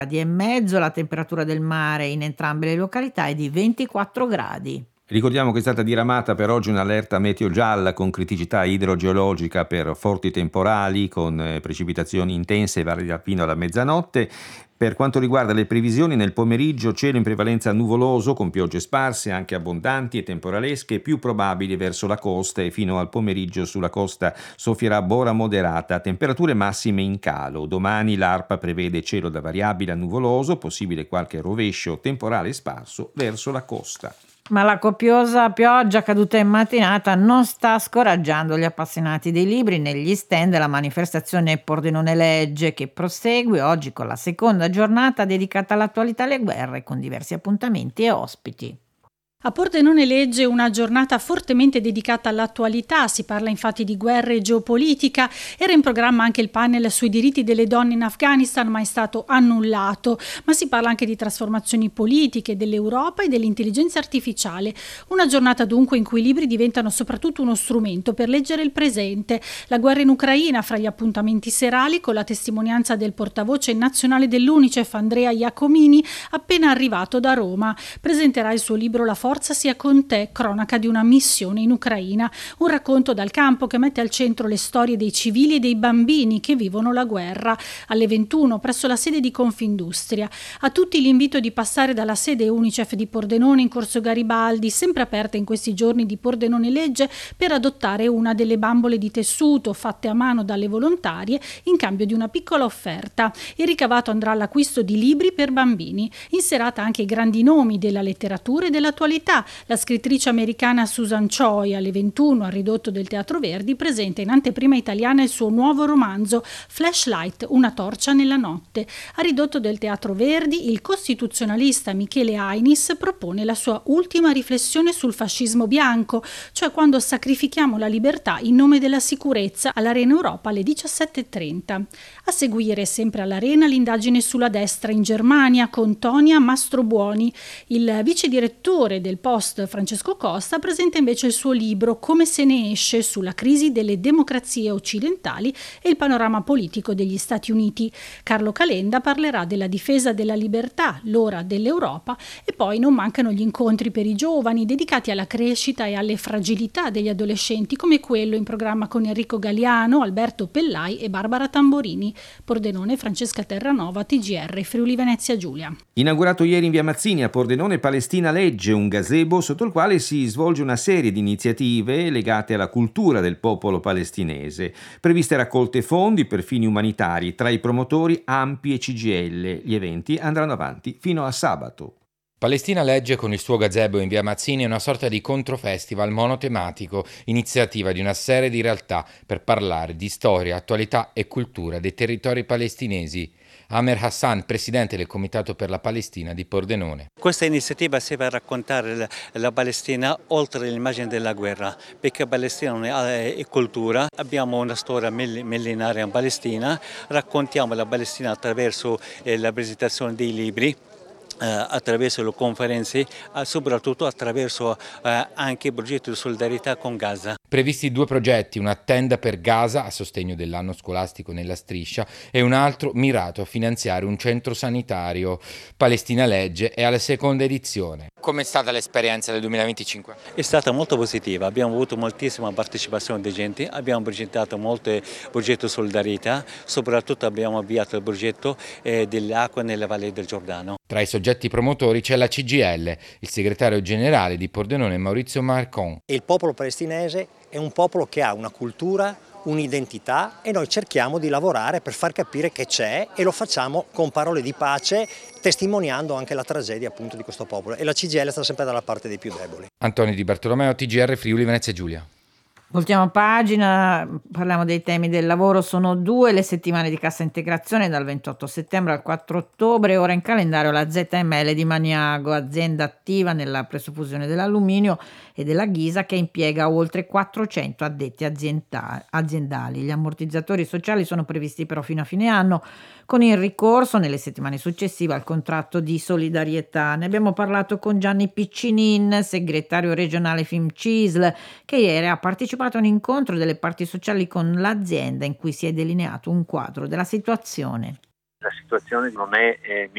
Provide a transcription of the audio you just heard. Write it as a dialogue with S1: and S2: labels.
S1: e mezzo, la temperatura del mare in entrambe le località è di 24 gradi.
S2: Ricordiamo che è stata diramata per oggi un'allerta meteo gialla con criticità idrogeologica per forti temporali, con precipitazioni intense varie fino alla mezzanotte. Per quanto riguarda le previsioni, nel pomeriggio cielo in prevalenza nuvoloso con piogge sparse, anche abbondanti e temporalesche, più probabili verso la costa, e fino al pomeriggio sulla costa soffierà bora moderata, temperature massime in calo. Domani l'ARPA prevede cielo da variabile a nuvoloso, possibile qualche rovescio temporale sparso verso la costa.
S1: Ma la copiosa pioggia caduta in mattinata non sta scoraggiando gli appassionati dei libri. Negli stand della manifestazione Pordenone Legge, che prosegue oggi con la seconda giornata dedicata all'attualità e alle guerre, con diversi appuntamenti e ospiti.
S3: A Pordenone Legge una giornata fortemente dedicata all'attualità, si parla infatti di guerre e geopolitica. Era in programma anche il panel sui diritti delle donne in Afghanistan, ma è stato annullato. Ma si parla anche di trasformazioni politiche, dell'Europa e dell'intelligenza artificiale. Una giornata dunque in cui i libri diventano soprattutto uno strumento per leggere il presente. La guerra in Ucraina fra gli appuntamenti serali, con la testimonianza del portavoce nazionale dell'UNICEF Andrea Iacomini, appena arrivato da Roma. Presenterà il suo libro La forza sia con te, cronaca di una missione in Ucraina, un racconto dal campo che mette al centro le storie dei civili e dei bambini che vivono la guerra. Alle 21 presso la sede di Confindustria. A tutti l'invito di passare dalla sede UNICEF di Pordenone in Corso Garibaldi, sempre aperta in questi giorni di Pordenone Legge, per adottare una delle bambole di tessuto fatte a mano dalle volontarie in cambio di una piccola offerta. Il ricavato andrà all'acquisto di libri per bambini. In serata anche i grandi nomi della letteratura e dell'attualità. La scrittrice americana Susan Choi, alle 21 al Ridotto del Teatro Verdi, presenta in anteprima italiana il suo nuovo romanzo Flashlight, una torcia nella notte. A Ridotto del Teatro Verdi il costituzionalista Michele Ainis propone la sua ultima riflessione sul fascismo bianco, cioè quando sacrifichiamo la libertà in nome della sicurezza, all'Arena Europa alle 17:30. A seguire, sempre all'Arena, l'indagine sulla destra in Germania con Tonia Mastrobuoni. Il vice direttore del Post, Francesco Costa, presenta invece il suo libro Come se ne esce, sulla crisi delle democrazie occidentali e il panorama politico degli Stati Uniti. Carlo Calenda parlerà della difesa della libertà, l'ora dell'Europa, e poi non mancano gli incontri per i giovani dedicati alla crescita e alle fragilità degli adolescenti, come quello in programma con Enrico Galiano, Alberto Pellai e Barbara Tamborini. Pordenone, Francesca Terranova, TGR, Friuli Venezia Giulia.
S2: Inaugurato ieri in via Mazzini a Pordenone Palestina Legge, un gazebo sotto il quale si svolge una serie di iniziative legate alla cultura del popolo palestinese. Previste raccolte fondi per fini umanitari, tra i promotori AMPI e CGIL. Gli eventi andranno avanti fino a sabato.
S4: Palestina Legge con il suo gazebo in via Mazzini è una sorta di controfestival monotematico, iniziativa di una serie di realtà per parlare di storia, attualità e cultura dei territori palestinesi. Amer Hassan, presidente del Comitato per la Palestina di Pordenone.
S5: Questa iniziativa serve a raccontare la Palestina oltre l'immagine della guerra, perché la Palestina è cultura, abbiamo una storia millenaria in Palestina, raccontiamo la Palestina attraverso la presentazione dei libri, attraverso le conferenze, soprattutto attraverso anche il progetto di solidarietà con Gaza.
S4: Previsti 2 progetti, una tenda per Gaza a sostegno dell'anno scolastico nella striscia e un altro mirato a finanziare un centro sanitario. Palestina Legge è alla seconda edizione. Com'è stata l'esperienza del 2025?
S5: È stata molto positiva, abbiamo avuto moltissima partecipazione di gente, abbiamo presentato molti progetti di solidarietà, soprattutto abbiamo avviato il progetto delle acque nella Valle del Giordano.
S4: Tra i soggetti promotori c'è la CGIL, il segretario generale di Pordenone Maurizio Marcon.
S6: Il popolo palestinese è un popolo che ha una cultura, un'identità e noi cerchiamo di lavorare per far capire che c'è e lo facciamo con parole di pace, testimoniando anche la tragedia appunto di questo popolo, e la CGIL sta sempre dalla parte dei più deboli.
S4: Antonio Di Bartolomeo, TGR Friuli Venezia Giulia.
S1: Voltiamo pagina, parliamo dei temi del lavoro. Sono 2 le settimane di cassa integrazione dal 28 settembre al 4 ottobre, ora in calendario la ZML di Maniago, azienda attiva nella pressofusione dell'alluminio e della ghisa che impiega oltre 400 addetti aziendali. Gli ammortizzatori sociali sono previsti però fino a fine anno, con il ricorso nelle settimane successive al contratto di solidarietà. Ne abbiamo parlato con Gianni Piccinin, segretario regionale FIMCISL, che ieri ha partecipato a un incontro delle parti sociali con l'azienda in cui si è delineato un quadro della situazione.
S7: La situazione non è